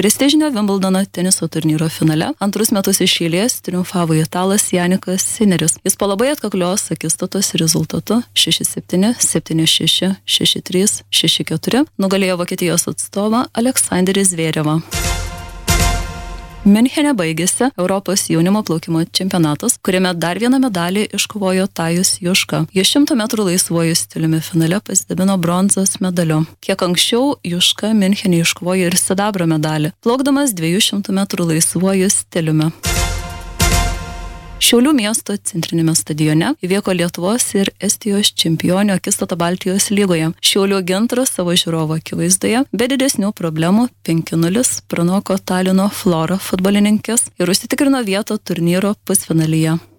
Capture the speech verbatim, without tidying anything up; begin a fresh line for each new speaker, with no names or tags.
Prestižinio Wimbledono teniso turnyro finale antrus metus iš eilės triumfavo italas Janikas Sinneris. Jis po labai atkaklios akistatos rezultatu šeši septyni, septyni šeši, šeši trys, šeši keturi nugalėjo Vokietijos atstovą Aleksandrį Zverevą. Miunchene baigėsi Europos jaunimo plaukimo čempionatas, kuriame dar vieną medalį iškovojo Tajus Juška. Jis šimto metrų laisvuoju stiliumi finale pasidabino bronzos medaliu. Kiek anksčiau Juška Miunchene iškovojo ir sidabro medalį, plaukdamas dviejų šimtų metrų laisvuoju stiliumi. Šiaulių miesto centrinėme stadione įvyko Lietuvos ir Estijos čempionių akistata Baltijos lygoje. Šiaulių Gintras savo žiūrovo akivaizdoje be didesnių problemų penki nulis pranoko Talino Flora futbolininkės ir užsitikrino vietą turnyro pusfinalyje.